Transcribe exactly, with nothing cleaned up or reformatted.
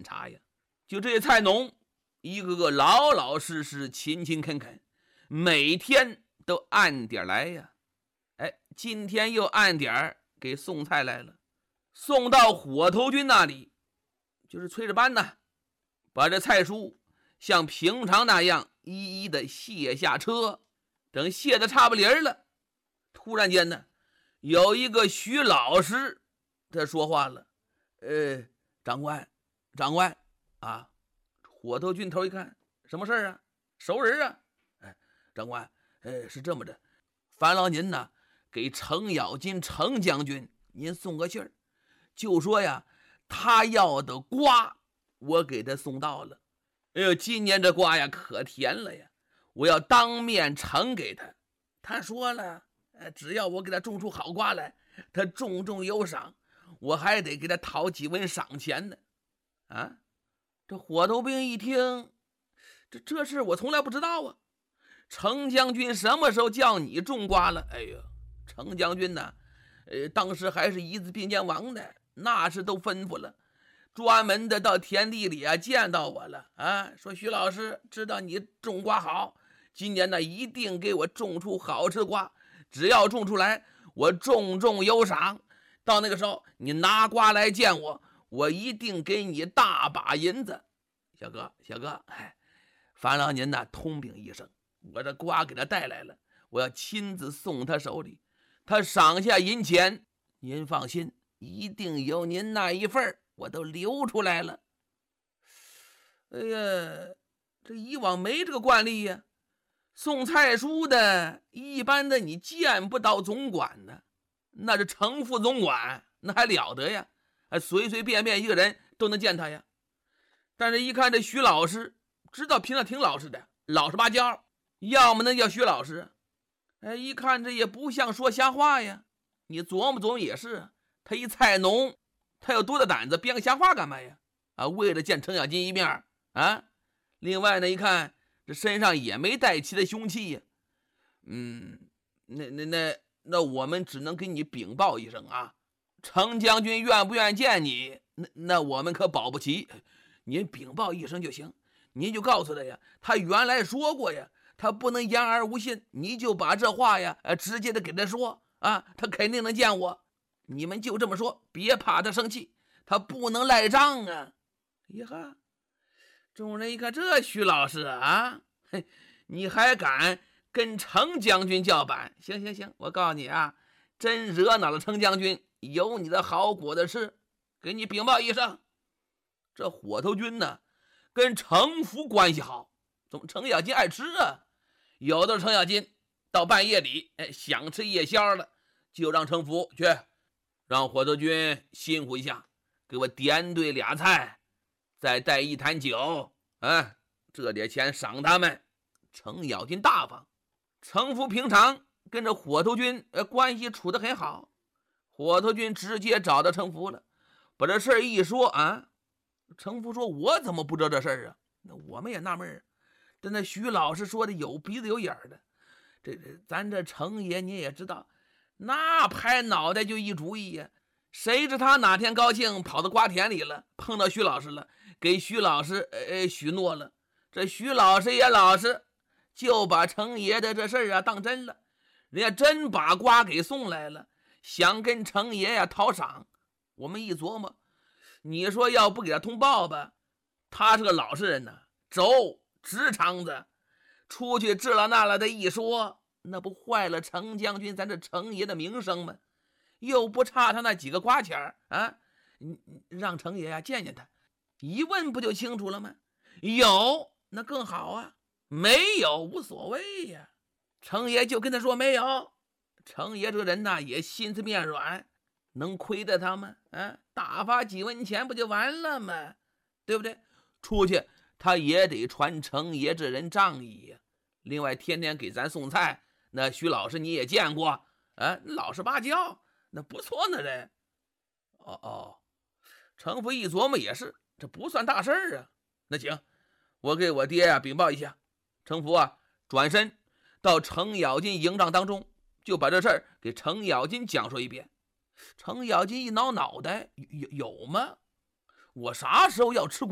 检查呀。就这些菜农一个个老老实实勤勤恳恳，每天都按点来呀。哎，今天又按点给送菜来了，送到火头军那里，就是催着班呢，把这菜蔬像平常那样一一的卸下车。等卸的差不离了，突然间呢，有一个徐老师他说话了：“呃，长官，长官啊！”火头军头一看，什么事儿啊？熟人啊！哎，长官，呃，是这么的，烦劳您呢，给程咬金程将军您送个信儿，就说呀，他要的瓜我给他送到了。哎呦，今年这瓜呀可甜了呀，我要当面呈给他。他说了，只要我给他种出好瓜来，他重重有赏，我还得给他讨几文赏钱呢。啊，这火头兵一听，这这事我从来不知道啊。程将军什么时候叫你种瓜了？哎呦，程将军呢，呃，当时还是一字并肩王的，那是都吩咐了，专门的到田地里啊见到我了啊，说徐老师知道你种瓜好，今年呢一定给我种出好吃的瓜，只要种出来，我重重有赏。到那个时候，你拿瓜来见我，我一定给你大把银子。小哥，小哥，哎，烦劳您呢通禀一声，我这瓜给他带来了，我要亲自送他手里，他赏下银钱，您放心，一定有您那一份我都留出来了。哎呀，这以往没这个惯例呀，送菜蔬的一般的你见不到总管呢，那这程副总管那还了得呀，随随便便一个人都能见他呀。但是一看这徐老师，知道平常挺老实的，老实巴交，要么能叫徐老师。哎，一看这也不像说瞎话呀。你琢磨琢磨也是，他一菜农，他有多大胆子编个瞎话干嘛呀？啊，为了见程咬金一面啊。另外呢，一看这身上也没带其他凶器呀。嗯，那那那那我们只能给你禀报一声啊，程将军愿不愿见你，那那我们可保不齐。您禀报一声就行，您就告诉他呀，他原来说过呀，他不能言而无信，你就把这话呀，呃，直接的给他说啊，他肯定能见我。你们就这么说，别怕他生气，他不能赖账啊。呀哈，众人一看，这徐老师啊，嘿，你还敢跟程将军叫板？行行行，我告诉你啊，真惹恼了程将军，有你的好果子吃，给你禀报一声。这火头军呢，跟程福关系好，怎么程咬金爱吃啊？有的程咬金到半夜里，哎，想吃夜宵了，就让程福去，让火头军辛苦一下，给我点兑俩菜，再带一坛酒，哎，这点钱赏他们。程咬金大方，程福平常跟着火头军呃关系处得很好，火头军直接找到程福了，把这事儿一说啊。程福说：“我怎么不知道这事儿啊？那我们也纳闷儿，但那徐老师说的有鼻子有眼儿的，这这咱这程爷你也知道，那拍脑袋就一主意呀。谁知他哪天高兴跑到瓜田里了，碰到徐老师了，给徐老师呃许诺了。这徐老师也老实，就把程爷的这事儿啊当真了，人家真把瓜给送来了，想跟程爷呀讨赏。我们一琢磨。”你说要不给他通报吧，他是个老实人呐，轴直肠子，出去这了那了的一说，那不坏了程将军咱这程爷的名声吗？又不差他那几个瓜钱啊，让程爷呀见见他，一问不就清楚了吗？有那更好啊，没有无所谓呀。程爷就跟他说没有，程爷这个人呐也心思面软，能亏得他吗？啊，打发几文钱不就完了吗？对不对？出去他也得传程爷这人仗义呀。另外天天给咱送菜，那徐老师你也见过啊，老实巴交，那不错呢人。哦哦，程福一琢磨也是，这不算大事儿啊。那行，我给我爹呀、啊、禀报一下。程福啊，转身到程咬金营帐当中，就把这事儿给程咬金讲述一遍。程咬金一挠脑袋，有有吗？我啥时候要吃